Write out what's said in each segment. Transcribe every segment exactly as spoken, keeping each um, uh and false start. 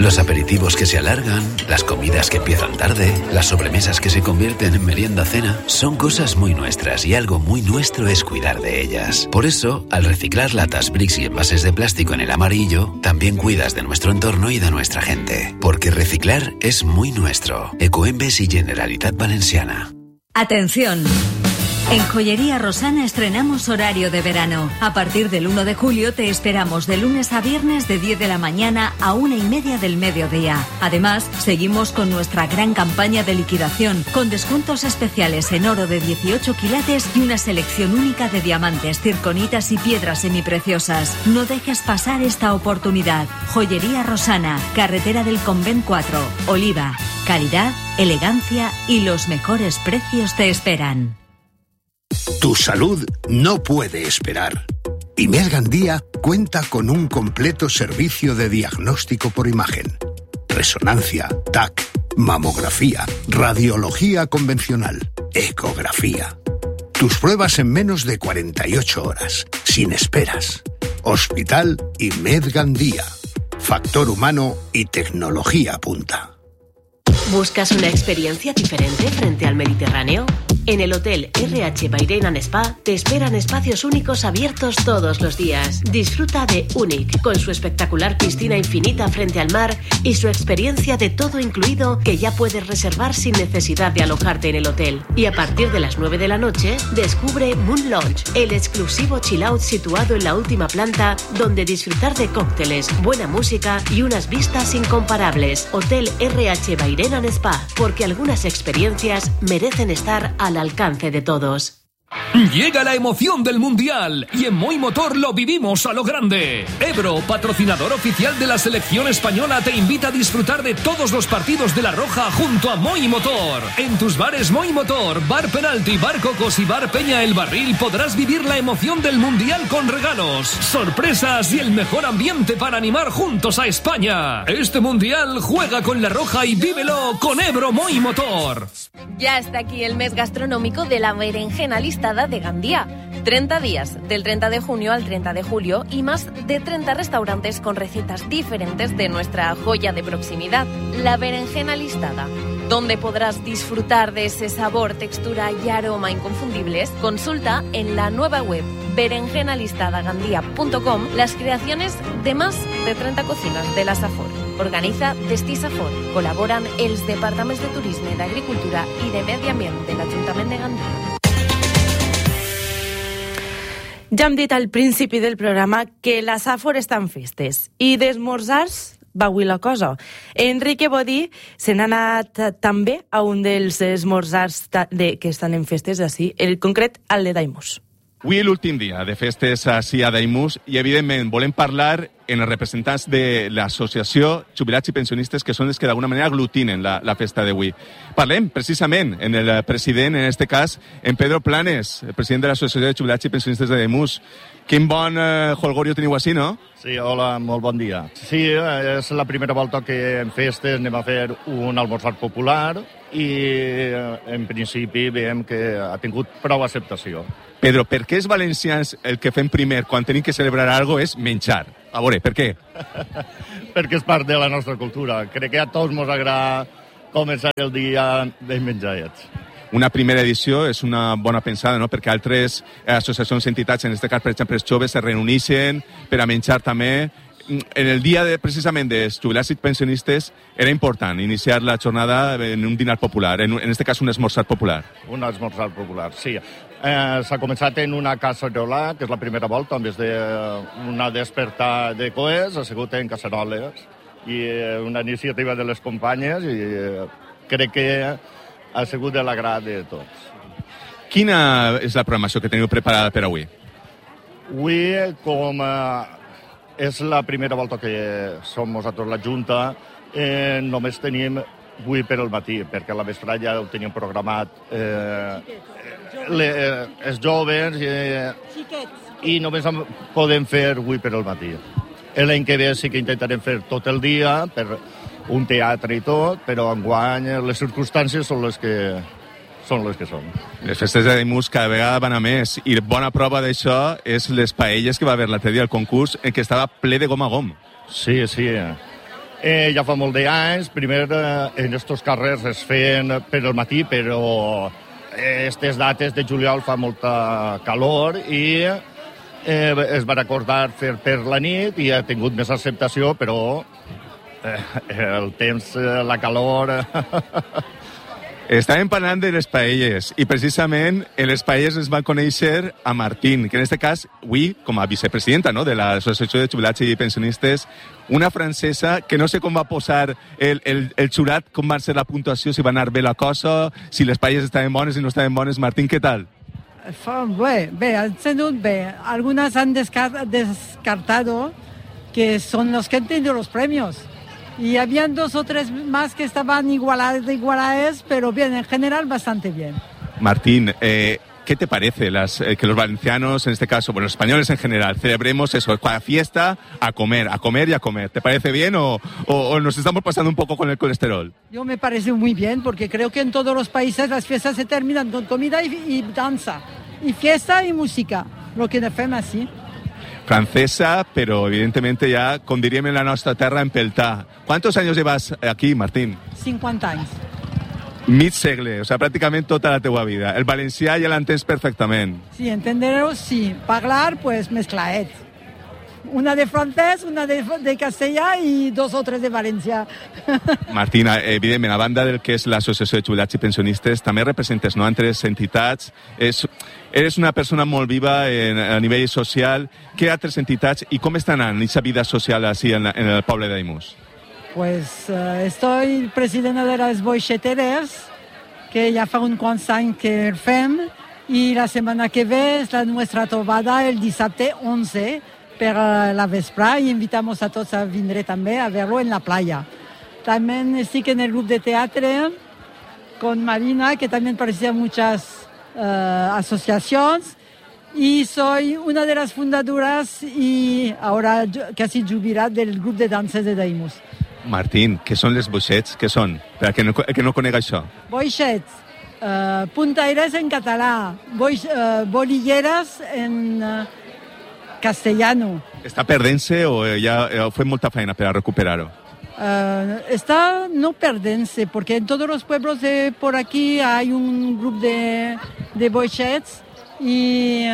Los aperitivos que se alargan, las comidas que empiezan tarde, las sobremesas que se convierten en merienda-cena, son cosas muy nuestras y algo muy nuestro es cuidar de ellas. Por eso, al reciclar latas, bricks y envases de plástico en el amarillo, también cuidas de nuestro entorno y de nuestra gente. Porque reciclar es muy nuestro. Ecoembes y Generalitat Valenciana. Atención. En Joyería Rosana estrenamos horario de verano. A partir del uno de julio te esperamos de lunes a viernes de diez de la mañana a una y media del mediodía. Además, seguimos con nuestra gran campaña de liquidación, con descuentos especiales en oro de dieciocho quilates y una selección única de diamantes, circonitas y piedras semipreciosas. No dejes pasar esta oportunidad. Joyería Rosana, carretera del Convent cuatro, Oliva. Calidad, elegancia y los mejores precios te esperan. Tu salud no puede esperar. Inés Gandía cuenta con un completo servicio de diagnóstico por imagen. Resonancia, T A C, mamografía, radiología convencional, ecografía. Tus pruebas en menos de cuarenta y ocho horas, sin esperas. Hospital Inés Gandía. Factor humano y tecnología punta. ¿Buscas una experiencia diferente frente al Mediterráneo? En el Hotel R H Bairén and Spa te esperan espacios únicos abiertos todos los días. Disfruta de Unic, con su espectacular piscina infinita frente al mar y su experiencia de todo incluido que ya puedes reservar sin necesidad de alojarte en el hotel. Y a partir de las nueve de la noche, descubre Moon Lounge, el exclusivo chill out situado en la última planta donde disfrutar de cócteles, buena música y unas vistas incomparables. Hotel R H Bairén and Spa, porque algunas experiencias merecen estar al alcance de todos. Llega la emoción del Mundial y en Moi Motor lo vivimos a lo grande. Ebro, patrocinador oficial de la selección española, te invita a disfrutar de todos los partidos de La Roja junto a Moi Motor. En tus bares Moi Motor, Bar Penalti, Bar Cocos y Bar Peña El Barril podrás vivir la emoción del Mundial con regalos, sorpresas y el mejor ambiente para animar juntos a España. Este Mundial juega con La Roja y vívelo con Ebro Moi Motor. Ya está aquí el mes gastronómico de la berenjena listada de Gandía. treinta días, del treinta de junio al treinta de julio, y más de treinta restaurantes con recetas diferentes de nuestra joya de proximidad, la berenjena listada, donde podrás disfrutar de ese sabor, textura y aroma inconfundibles. Consulta en la nueva web berenjena listada gandía punto com las creaciones de más de treinta cocinas de la Safor. Organiza Destí Safor. Colaboran els departaments de Turisme, d'Agricultura i de Medi Ambient de l'Ajuntament de Gandia. Ja hem dit al principi del programa que la Safor està en festes i d'esmorzars va avui la cosa. Enrique Bodí se n'ha anat també a un dels esmorzars de, que estan en festes així, en concret al de Daimús. Avui l'últim dia de festes així a Daimús i, evidentment, volem parlar en els representants de l'associació Jubilats i Pensionistes, que són els que d'alguna manera aglutinen la, la festa d'avui. Parlem, precisament, en el president, en aquest cas, en Pedro Planes, el president de l'associació de Jubilats i Pensionistes de Daimús. Quin bon eh, holgorio teniu així, no? Sí, hola, molt bon dia. Sí, és la primera volta que en festes anem a fer un almorzar popular i, en principi, veiem que ha tingut prou acceptació. Pedro, per què els valencians el que fem primer quan tenim que celebrar alguna cosa és menjar? A veure, per què? Perquè és part de la nostra cultura. Crec que a tots ens agrada començar el dia ben menjats. Una primera edició és una bona pensada, no? Perquè altres associacions i entitats, en aquest cas, per exemple, els joves, se reuneixen per a menjar també. En el dia de, precisament dels jubilats i pensionistes era important iniciar la jornada en un dinar popular, en, en este cas un esmorzar popular. Un esmorzar popular, sí. Eh, S'ha començat en una casserola, que és la primera volta, en vez d'una despertar de coes, ha sigut en casseroles, i una iniciativa de les companyes, i crec que ha sigut de l'agrat de tots. Quina és la programació que teniu preparada per avui? Avui, com eh, és la primera volta que som nosaltres la Junta, eh, només tenim avui per al matí, perquè a la vesprada ja ho teníem programat eh, le, eh, els joves eh, i només podem fer avui per al matí. L'any que ve sí que intentarem fer tot el dia per un teatre i tot, però enguany les circumstàncies són les que són les que són. Les festes de Daimús cada vegada van a més, i bona prova d'això és les paelles que va haver l'altre dia al concurs, en què estava ple de gom a gom. Sí, sí. Eh, ja fa molt d'anys, primer eh, en estos carrers es feien per el matí, però aquestes dates de juliol fa molta calor i eh, es va acordar fer per la nit i ha tingut més acceptació, però eh, el temps, la calor... Estàvem parlant de les paelles i precisament en les paelles es va conèixer a Martín, que en aquest cas, avui, com a vicepresidenta, no?, de l'Associació de Jubilats i Pensionistes, una francesa que no sé com va posar el, el, el jurat, com va ser la puntuació, si va anar bé la cosa, si les paelles estaven bones i no estaven bones. Martín, què tal? Bé, bé, han sigut bé. Algunas han descart descartado que son los que han tenido los premios. Y habían dos o tres más que estaban igualadas, igualadas, pero bien, en general bastante bien. Martín, eh, ¿qué te parece las, eh, que los valencianos, en este caso, bueno, los españoles en general, celebremos eso, cada fiesta a comer, a comer y a comer? ¿Te parece bien o, o, o nos estamos pasando un poco con el colesterol? Yo me parece muy bien, porque creo que en todos los países las fiestas se terminan con comida y, y danza, y fiesta y música, lo que fem así. Francesa, pero evidentemente ya, com diríem en la nostra terra, en peltà. ¿Cuántos años llevas aquí, Martín? cinquanta anys. Mig segle, o sea, pràcticament tota la teua vida. El valencià ja l'entens perfectament. Sí, entender-ho, sí. Parlar, pues, mezclaet. Una de francès, una de, de castellà i dos o tres de valencià. Martina, evidentment, a banda del que és l'Associació de Jubilats i Pensionistes, també representes, no?, altres entitats. És, eres una persona molt viva en, a nivell social. Què altres entitats i com està anant aquesta vida social així en, en el poble d'Aimús? Pues uh, estoy presidenta de las boixeteres, que ja fa un quants anys que fem, i la setmana que ve és la nostra trobada el dissabte onze per la vesprà i invitamos a tots a vindre també a verlo en la playa. También estic en el grup de teatre con Marina, que también participa en muchas uh, asociaciones, y soy una de las fundadoras y ahora casi jubilada del grup de danses de Daimús. Martín, què són les boixets? Què són? Per a que no, que no conec això. Boixets, uh, puntaires en català, boix, uh, bolilleres en uh, castellano. Està perdent-se o ja heu fet molta feina per a recuperar-ho? Uh, está no perdense, porque en todos los pueblos de por aquí hay un grupo de, de boixets y,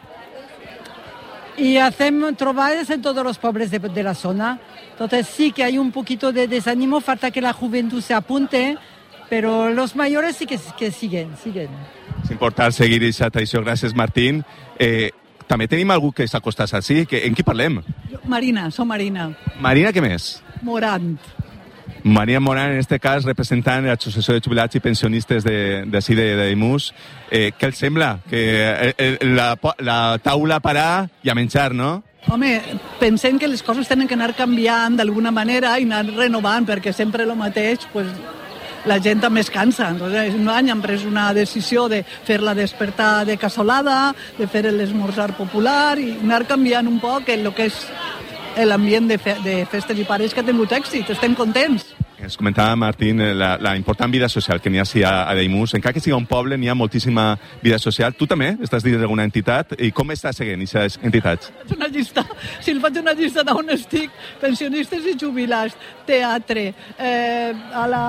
y hacemos trobades en todos los pueblos de, de la zona. Entonces sí que hay un poquito de desánimo, falta que la juventud se apunte, pero los mayores sí que, que siguen, siguen. És important seguir aquesta tradició. Gràcies, Martín. Eh, també tenim algú que s'acostés així. Que, en qui parlem? Marina, som Marina. Marina, què més? Morant. Maria Morant, en aquest cas, representant de l'Associació de Jubilats i Pensionistes d'ací de, de, de Daimús. Eh, què els sembla? Que eh, la, la taula parar i a menjar, no? Home, pensem que les coses tenen que anar canviant d'alguna manera i anar renovant, perquè sempre el mateix, pues, la gent també es cansa. Entonces, un any han pres una decisió de fer-la despertar de cassolada, de fer l'esmorzar popular i anar canviant un poc el que és l'ambient de, fe de festes i pares que ha tingut èxit. Estem contents. Ens comentava, Martín, la, la important vida social que n'hi ha a, a Daimús. Encara que sigui un poble, n'hi ha moltíssima vida social. Tu també estàs dins d'alguna entitat. I com estàs seguint aquestes entitats? Faig una llista. Si el faig una llista d'on estic, pensionistes i jubilats, teatre, eh, a la...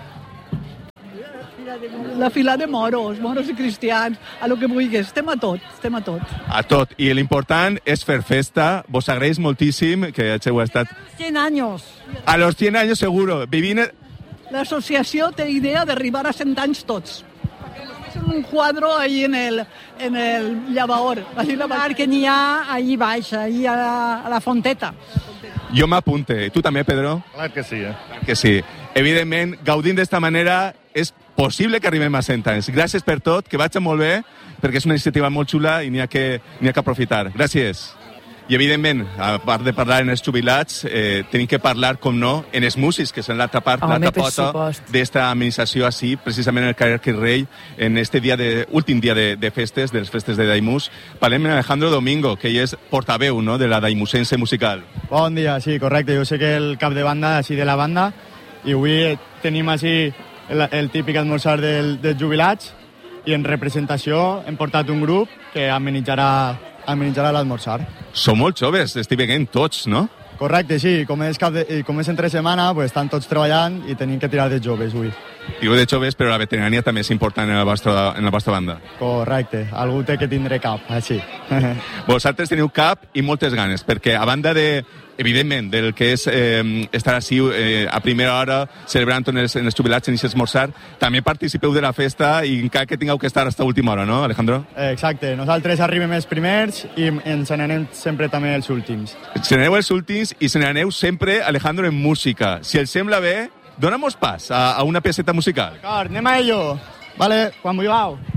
la fila de moros, moros i cristians, a lo que vulguis, estem a tot, estem a tot. A tot, i l'important és fer festa, vos agraeix moltíssim que hàgiu estat... cien años. A los cien años seguro, vivint... L'associació té idea d'arribar a cent anys tots. És un quadre ahí en el, en el llavaor. Allí la bar que n'hi ha allí baix, allí a la, a la fonteta. Jo m'apunte. Tu també, Pedro? Clar que sí, eh? Clar que sí. Evidentment, gaudint d'esta manera, és possible que arribem a cent anys. Gràcies per tot, que vagi molt bé, perquè és una iniciativa molt xula i n'hi ha que, n'hi ha que aprofitar. Gràcies. I, evidentment, a part de parlar en els jubilats, eh, tenim que parlar, com no, en els músics, que són l'altra part, l'altra pota d'esta administració així, precisament en el carrer Quirrell, en este dia de, últim dia de, de festes, de les festes de Daimús. Parlem amb Alejandro Domingo, que ell és portaveu, no?, de la daimusense musical. Bon dia, sí, correcte. Jo sé que el cap de banda així de la banda, i avui tenim així el, el típic esmorzar del, dels jubilats, i en representació hem portat un grup que amenitzarà amenitzarà l'esmorzar. Som molt joves, estic veient tots, no? Correcte, sí, com és, cap de, com és entre setmana, pues, estan tots treballant i tenim que tirar de joves avui. Diu de joves, però la veterania també és important en la vostra, en la vostra banda. Correcte, algú té que tindre cap, així. Vosaltres teniu cap i moltes ganes, perquè a banda de, evidentment, del que és eh, estar així eh, a primera hora celebrant en els, en els jubilats en aquest esmorzar, també participeu de la festa i encara que tingueu que estar fins a última hora, no, Alejandro? Exacte, nosaltres arribem els primers i ens n'anem sempre també els últims. Se n'aneu els últims i se n'aneu sempre, Alejandro, en música. Si els sembla bé, dona'm pas a, a una peceta musical. D'acord, anem a ello. Vale, quan vulgueu.